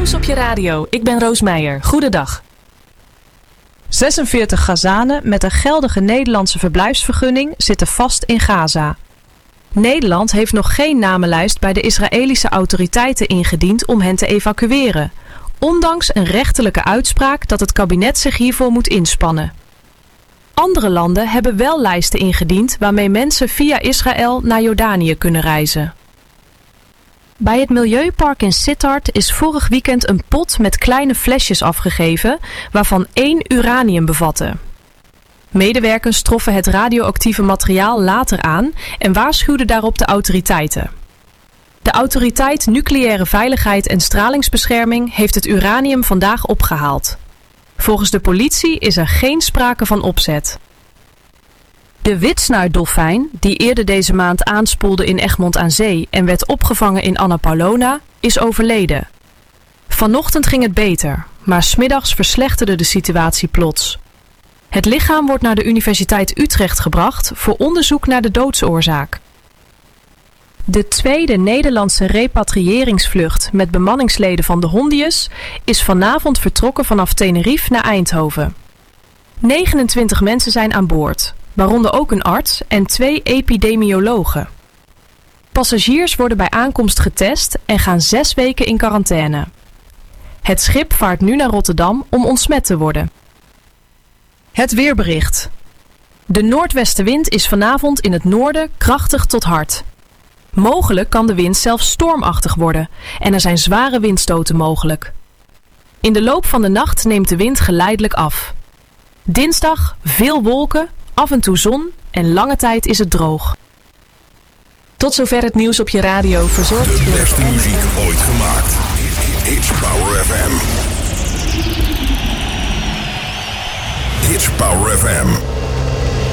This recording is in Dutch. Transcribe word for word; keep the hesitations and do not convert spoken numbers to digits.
Nieuws op je radio. Ik ben Roos Meijer. Goedendag. zesenveertig Gazanen met een geldige Nederlandse verblijfsvergunning zitten vast in Gaza. Nederland heeft nog geen namenlijst bij de Israëlische autoriteiten ingediend om hen te evacueren, ondanks een rechterlijke uitspraak dat het kabinet zich hiervoor moet inspannen. Andere landen hebben wel lijsten ingediend waarmee mensen via Israël naar Jordanië kunnen reizen. Bij het Milieupark in Sittard is vorig weekend een pot met kleine flesjes afgegeven, waarvan één uranium bevatte. Medewerkers troffen het radioactieve materiaal later aan en waarschuwden daarop de autoriteiten. De Autoriteit Nucleaire Veiligheid en Stralingsbescherming heeft het uranium vandaag opgehaald. Volgens de politie is er geen sprake van opzet. De witsnuitdolfijn, die eerder deze maand aanspoelde in Egmond aan Zee en werd opgevangen in Anna Paulowna, is overleden. Vanochtend ging het beter, maar 's middags verslechterde de situatie plots. Het lichaam wordt naar de Universiteit Utrecht gebracht voor onderzoek naar de doodsoorzaak. De tweede Nederlandse repatriëringsvlucht met bemanningsleden van de Hondius is vanavond vertrokken vanaf Tenerife naar Eindhoven. negenentwintig mensen zijn aan boord, waaronder ook een arts en twee epidemiologen. Passagiers worden bij aankomst getest en gaan zes weken in quarantaine. Het schip vaart nu naar Rotterdam om ontsmet te worden. Het weerbericht. De noordwestenwind is vanavond in het noorden krachtig tot hard. Mogelijk kan de wind zelfs stormachtig worden en er zijn zware windstoten mogelijk. In de loop van de nacht neemt de wind geleidelijk af. Dinsdag veel wolken, af en toe zon en lange tijd is het droog. Tot zover het nieuws op je radio, verzorgd door... De beste muziek ooit gemaakt. Hits Power F M. Hits Power F M.